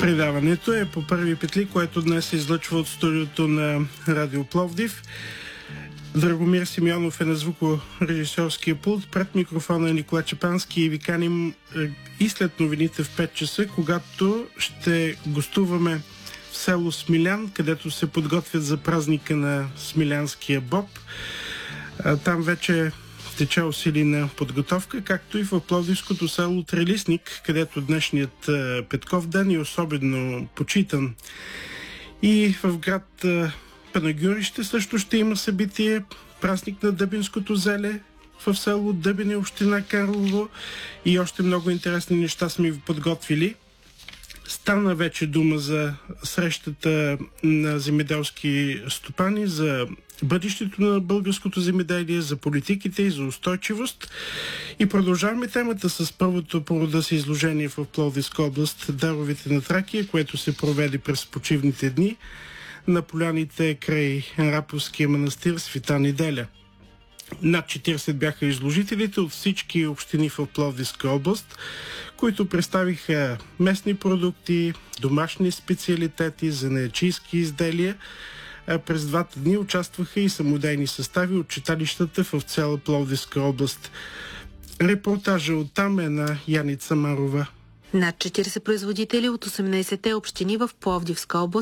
Предаването е по първи петли, което днес се излъчва от студиото на Радио Пловдив. Драгомир Симеонов е на звукорежисьорския пулт. Пред микрофона е Никола Чепански и ви каним и след новините в 5 часа, когато ще гостуваме в село Смилян, където се подготвят за празника на Смилянския боб. Там вече тече усилена подготовка, както и в пловдивското село Трелисник, където днешният Петков ден е особено почитан. И в град Панагюрище също ще има събитие, празник на Дъбинското зеле в село Дъбине, община Карлово, и още много интересни неща сме ви подготвили. Стана вече дума за срещата на земеделски стопани, за бъдещето на българското земеделие, за политиките и за устойчивост. И продължаваме темата с първото по рода си изложение в Пловдивска област Даровите на Тракия, което се проведе през почивните дни на поляните край Раповския манастир Света Неделя. Над 40 бяха изложителите от всички общини в Пловдивска област, които представиха местни продукти, домашни специалитети, занаятчийски изделия. През двата дни участваха и самодейни състави от читалищата в цяла Пловдивска област. Репортажа оттам е на Яница Марова. Над 40 производители от 18-те общини в Пловдивска област